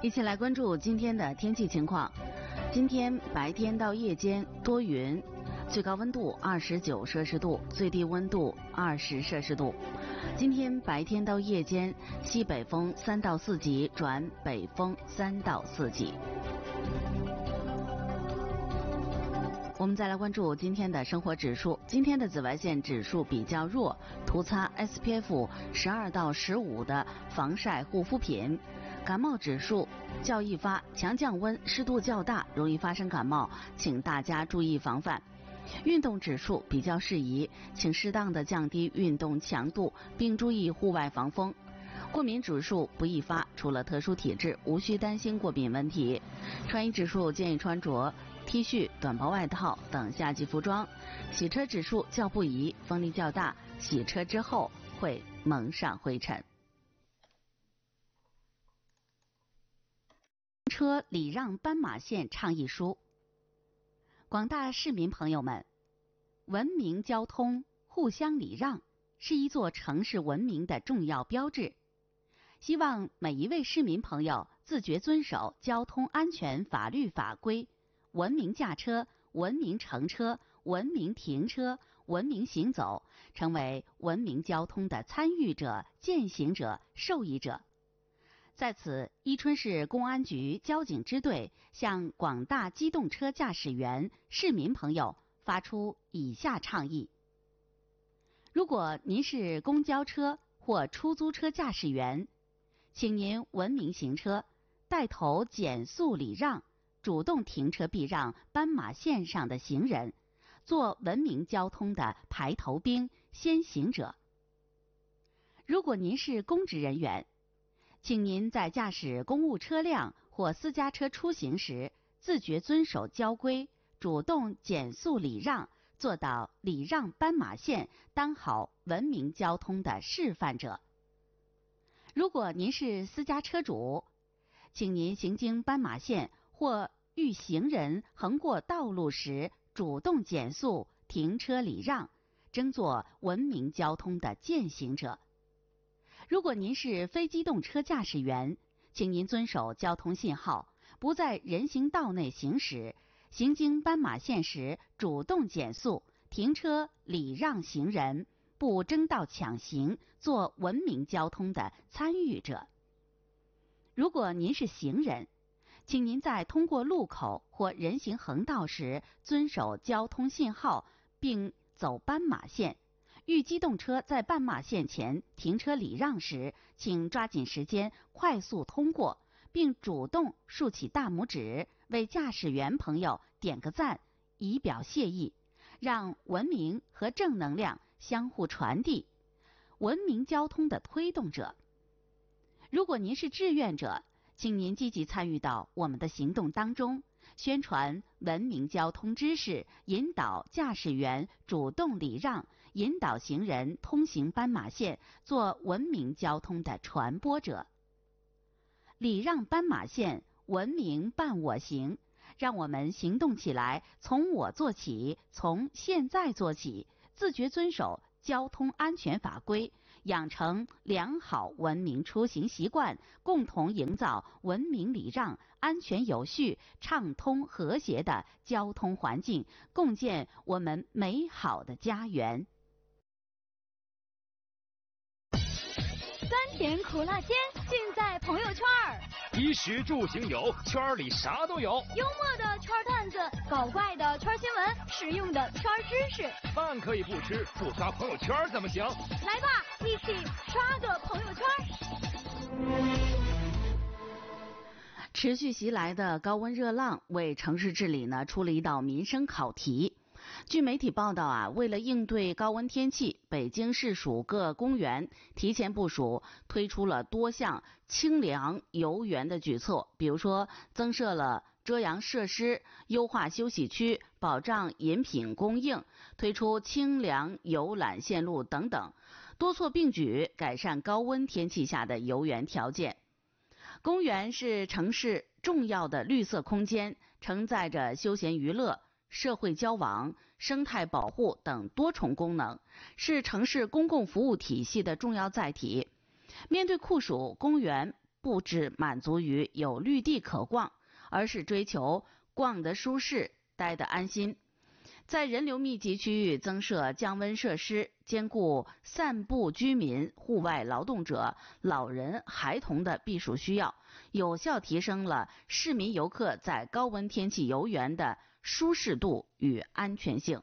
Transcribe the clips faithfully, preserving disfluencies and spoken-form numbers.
一起来关注今天的天气情况。今天白天到夜间多云，最高温度二十九摄氏度，最低温度二十摄氏度。今天白天到夜间西北风三到四级转北风三到四级。我们再来关注今天的生活指数。今天的紫外线指数比较弱，涂擦 S P F 十二到十五的防晒护肤品。感冒指数较易发，强降温，湿度较大，容易发生感冒，请大家注意防范。运动指数比较适宜，请适当的降低运动强度，并注意户外防风。过敏指数不易发，除了特殊体质，无需担心过敏问题。穿衣指数建议穿着 T 恤、短薄外套等夏季服装。洗车指数较不宜，风力较大，洗车之后会蒙上灰尘。车礼让斑马线倡议书。广大市民朋友们，文明交通、互相礼让是一座城市文明的重要标志。希望每一位市民朋友自觉遵守交通安全法律法规，文明驾车、文明乘车、文明停车、文明行走，成为文明交通的参与者、践行者、受益者。在此，伊春市公安局交警支队向广大机动车驾驶员、市民朋友发出以下倡议：如果您是公交车或出租车驾驶员，请您文明行车，带头减速礼让，主动停车避让斑马线上的行人，做文明交通的排头兵、先行者。如果您是公职人员，请您在驾驶公务车辆或私家车出行时，自觉遵守交规，主动减速礼让，做到礼让斑马线，当好文明交通的示范者。如果您是私家车主，请您行经斑马线或遇行人横过道路时，主动减速停车礼让，争做文明交通的践行者。如果您是非机动车驾驶员，请您遵守交通信号，不在人行道内行驶，行经斑马线时主动减速停车礼让行人，不争道抢行，做文明交通的参与者。如果您是行人，请您在通过路口或人行横道时遵守交通信号，并走斑马线。遇机动车在斑马线前停车礼让时，请抓紧时间快速通过，并主动竖起大拇指，为驾驶员朋友点个赞，以表谢意，让文明和正能量相互传递，文明交通的推动者。如果您是志愿者，请您积极参与到我们的行动当中，宣传文明交通知识，引导驾驶员主动礼让，引导行人通行斑马线，做文明交通的传播者。礼让斑马线，文明伴我行，让我们行动起来，从我做起，从现在做起，自觉遵守交通安全法规，养成良好文明出行习惯，共同营造文明礼让、安全有序、畅通和谐的交通环境，共建我们美好的家园。 酸甜苦辣鲜，尽在朋友圈儿。 衣食住行有，圈里啥都有。 幽默的圈段子，搞怪的圈新闻，实用的圈知识。 饭可以不吃，不刷朋友圈怎么行？ 来吧，一起刷个朋友圈。 持续袭来的高温热浪为城市治理呢出了一道民生考题。据媒体报道啊，为了应对高温天气，北京市属各公园提前部署，推出了多项清凉游园的举措，比如说增设了遮阳设施，优化休息区，保障饮品供应，推出清凉游览线路等等，多措并举，改善高温天气下的游园条件。公园是城市重要的绿色空间，承载着休闲娱乐、社会交往、生态保护等多重功能，是城市公共服务体系的重要载体。面对酷暑，公园不只满足于有绿地可逛，而是追求逛得舒适，待得安心。在人流密集区域增设降温设施，兼顾散步居民、户外劳动者、老人、孩童的避暑需要，有效提升了市民游客在高温天气游园的舒适度与安全性。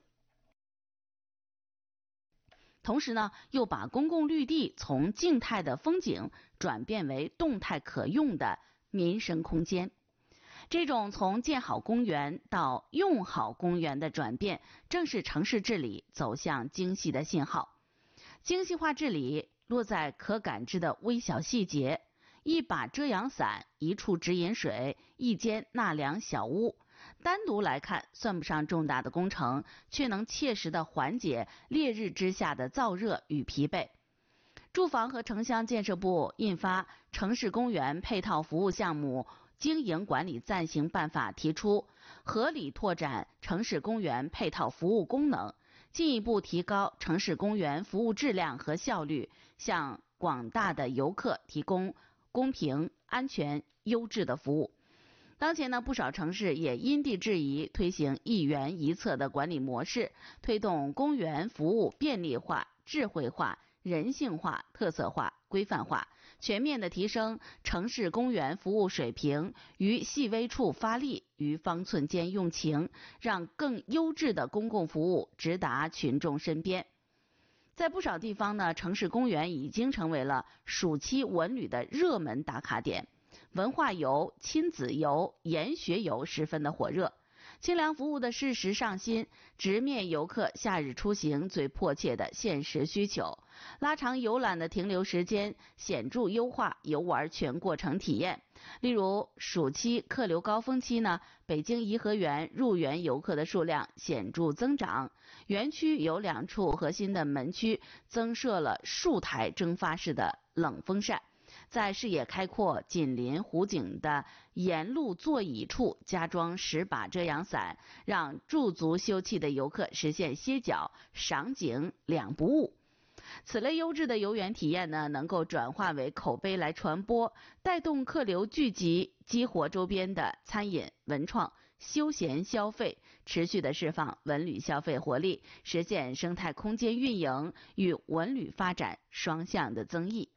同时呢，又把公共绿地从静态的风景转变为动态可用的民生空间。这种从建好公园到用好公园的转变，正是城市治理走向精细的信号。精细化治理落在可感知的微小细节，一把遮阳伞，一处直饮水，一间纳凉小屋。单独来看算不上重大的工程，却能切实地缓解烈日之下的燥热与疲惫。住房和城乡建设部印发《城市公园配套服务项目经营管理暂行办法》，提出合理拓展城市公园配套服务功能，进一步提高城市公园服务质量和效率，向广大的游客提供公平、安全、优质的服务。当前呢，不少城市也因地制宜推行一园一策的管理模式，推动公园服务便利化、智慧化、人性化、特色化、规范化，全面的提升城市公园服务水平，于细微处发力，于方寸间用情，让更优质的公共服务直达群众身边。在不少地方呢，城市公园已经成为了暑期文旅的热门打卡点，文化游、亲子游、研学游十分的火热。清凉服务的适时上新，直面游客夏日出行最迫切的现实需求，拉长游览的停留时间，显著优化游玩全过程体验。例如暑期客流高峰期呢，北京颐和园入园游客的数量显著增长，园区有两处核心的门区增设了数台蒸发式的冷风扇，在视野开阔、紧邻湖景的沿路座椅处加装十把遮阳伞，让驻足休憩的游客实现歇脚、赏景两不误。此类优质的游园体验呢，能够转化为口碑来传播，带动客流聚集，激活周边的餐饮、文创、休闲消费，持续的释放文旅消费活力，实现生态空间运营与文旅发展双向的增益。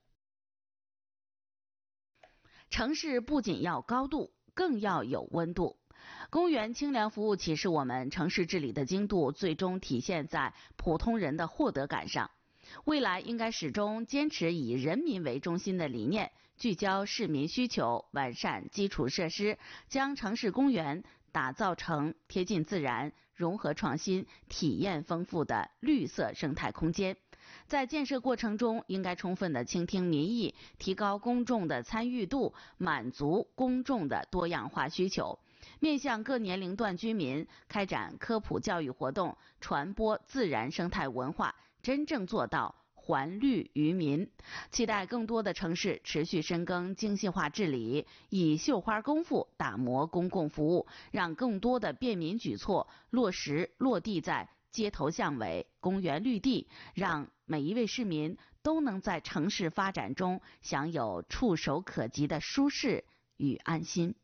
城市不仅要高度，更要有温度。公园清凉服务启示我们，城市治理的精度最终体现在普通人的获得感上。未来应该始终坚持以人民为中心的理念，聚焦市民需求，完善基础设施，将城市公园打造成贴近自然、融合创新、体验丰富的绿色生态空间。在建设过程中，应该充分的倾听民意，提高公众的参与度，满足公众的多样化需求，面向各年龄段居民开展科普教育活动，传播自然生态文化，真正做到还绿于民。期待更多的城市持续深耕精细化治理，以绣花功夫打磨公共服务，让更多的便民举措落实落地在街头巷尾、公园绿地，让每一位市民都能在城市发展中享有触手可及的舒适与安心。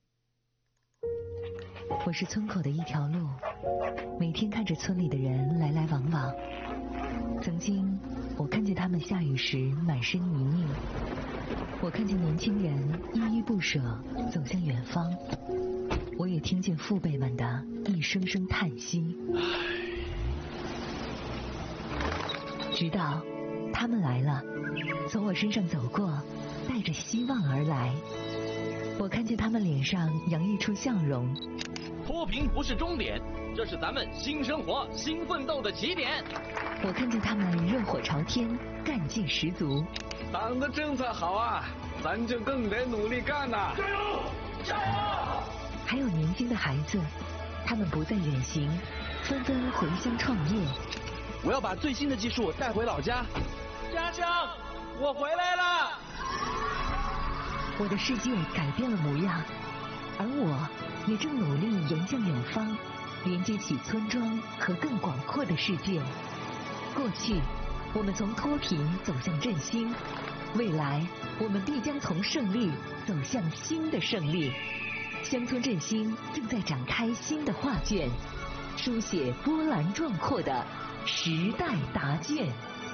我是村口的一条路，每天看着村里的人来来往往。曾经我看见他们下雨时满身泥泞，我看见年轻人依依不舍走向远方，我也听见父辈们的一声声叹息。直到他们来了，从我身上走过，带着希望而来。我看见他们脸上洋溢出笑容。 脱贫不是终点，这是咱们新生活、新奋斗的起点。 我看见他们热火朝天，干劲十足。 党的政策好啊，咱就更得努力干呐！ 加油！加油！ 还有年轻的孩子，他们不再远行，纷纷回乡创业。 我要把最新的技术带回老家。 家乡，我回来了！ 我的世界改变了模样，而我也正努力迎向远方，连接起村庄和更广阔的世界。过去，我们从脱贫走向振兴； 未来我们必将从胜利走向新的胜利。乡村振兴正在展开新的画卷，书写波澜壮阔的时代答卷。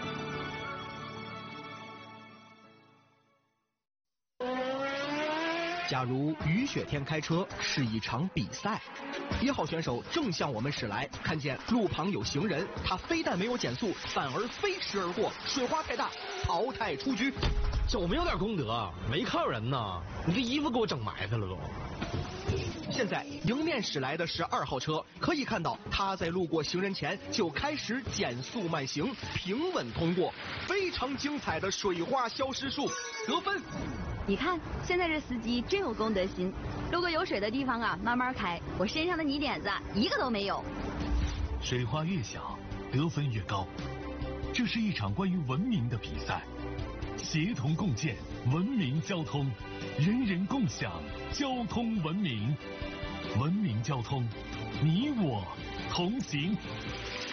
假如雨雪天开车是一场比赛，一号选手正向我们驶来，看见路旁有行人，他非但没有减速，反而飞驰而过，水花太大，淘汰出局。 有没有点功德？没看到人呢，你这衣服给我整埋汰了都。 现在迎面驶来的是二号车，可以看到他在路过行人前就开始减速慢行，平稳通过，非常精彩的水花消失术，得分。 你看，现在这司机真有公德心，路过有水的地方啊，慢慢开。我身上的泥点子一个都没有。 水花越小，得分越高。这是一场关于文明的比赛，协同共建文明交通，人人共享交通文明。文明交通，你我同行。